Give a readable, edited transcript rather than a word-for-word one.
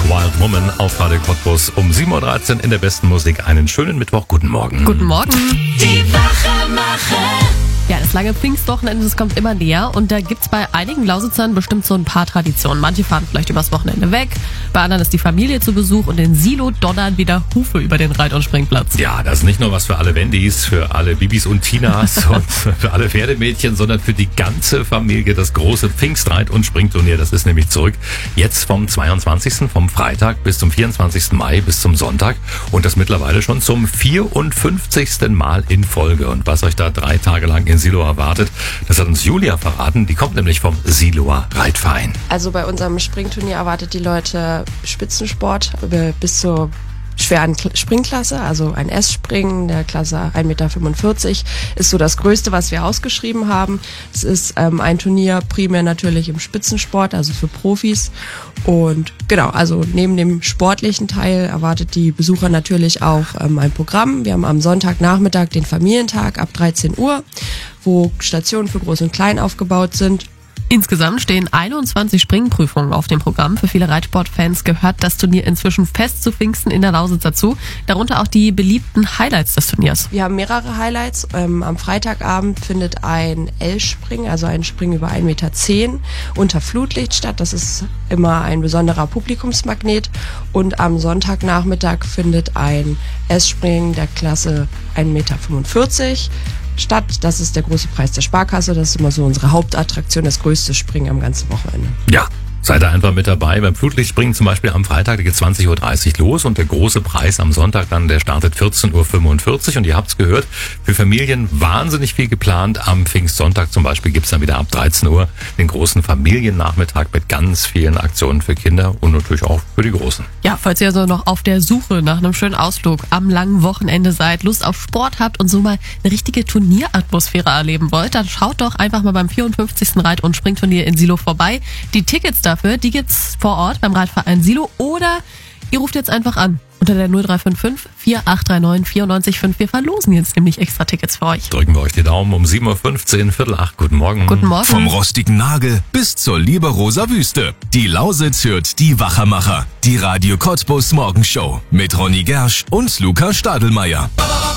Wild Woman auf Radio Cottbus um 7.13 Uhr in der besten Musik. Einen schönen Mittwoch. Guten Morgen. Guten Morgen. Die Wachemacher. Ja, das lange Pfingstwochenende, das kommt immer näher und da gibt's bei einigen Lausitzern bestimmt so ein paar Traditionen. Manche fahren vielleicht übers Wochenende weg, bei anderen ist die Familie zu Besuch und in Silo donnern wieder Hufe über den Reit- und Springplatz. Ja, das ist nicht nur was für alle Wendys, für alle Bibis und Tinas und für alle Pferdemädchen, sondern für die ganze Familie. Das große Pfingstreit- und Springturnier, das ist nämlich zurück. Jetzt vom 22., vom Freitag bis zum 24. Mai bis zum Sonntag und das mittlerweile schon zum 54. Mal in Folge. Und was euch da 3 Tage lang in Silo erwartet, das hat uns Julia verraten. Die kommt nämlich vom Siloer Reitverein. Also bei unserem Springturnier erwartet die Leute Spitzensport bis zur schweren Springklasse, also ein S-Springen der Klasse 1,45 Meter ist so das Größte, was wir ausgeschrieben haben. Es ist ein Turnier primär natürlich im Spitzensport, also für Profis. Und genau, also neben dem sportlichen Teil erwartet die Besucher natürlich auch ein Programm. Wir haben am Sonntagnachmittag den Familientag ab 13 Uhr, wo Stationen für Groß und Klein aufgebaut sind. Insgesamt stehen 21 Springprüfungen auf dem Programm. Für viele Reitsportfans gehört das Turnier inzwischen fest zu Pfingsten in der Lausitz dazu. Darunter auch die beliebten Highlights des Turniers. Wir haben mehrere Highlights. Am Freitagabend findet ein L-Springen, also ein Springen über 1,10 Meter unter Flutlicht statt. Das ist immer ein besonderer Publikumsmagnet. Und am Sonntagnachmittag findet ein S-Springen der Klasse 1,45 Meter statt. Das ist der große Preis der Sparkasse. Das ist immer so unsere Hauptattraktion, das größte Springen am ganzen Wochenende. Ja, seid ihr einfach mit dabei. Beim Flutlichtspringen zum Beispiel am Freitag, da geht 20.30 Uhr los und der große Preis am Sonntag dann, der startet 14.45 Uhr und ihr habt's gehört, für Familien wahnsinnig viel geplant. Am Pfingstsonntag zum Beispiel gibt's dann wieder ab 13 Uhr den großen Familiennachmittag mit ganz vielen Aktionen für Kinder und natürlich auch für die Großen. Ja, falls ihr also noch auf der Suche nach einem schönen Ausflug am langen Wochenende seid, Lust auf Sport habt und so mal eine richtige Turnieratmosphäre erleben wollt, dann schaut doch einfach mal beim 54. Reit- und Springturnier in Silo vorbei. Die Tickets dafür, die gibt's vor Ort beim Reitverein Silo oder ihr ruft jetzt einfach an unter der 0355 4839 94,5. Wir verlosen jetzt nämlich extra Tickets für euch. Drücken wir euch die Daumen um 7.15 Uhr, 7:45. Guten Morgen. Guten Morgen. Vom rostigen Nagel bis zur Lieberoser Wüste. Die Lausitz hört die Wachemacher. Die Radio Cottbus Morgenshow mit Ronny Gersch und Luca Stadelmeier.